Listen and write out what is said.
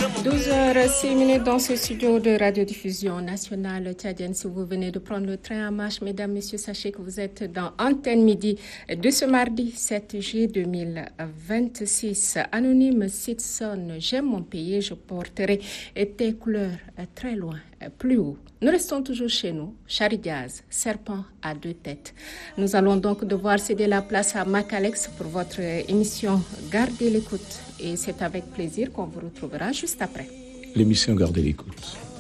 12h06 dans ce studio de radiodiffusion nationale tchadienne. Si vous venez de prendre le train en marche, mesdames, messieurs, sachez que vous êtes dans Antenne Midi de ce mardi 7 juillet 2026. Anonyme Sidson, j'aime mon pays, je porterai tes couleurs très loin, plus haut. Nous restons toujours chez nous, Charidiaz, serpent à deux têtes. Nous allons donc devoir céder la place à Macalex pour votre émission Gardez l'écoute. Et c'est avec plaisir qu'on vous retrouvera juste après. L'émission Gardez l'écoute.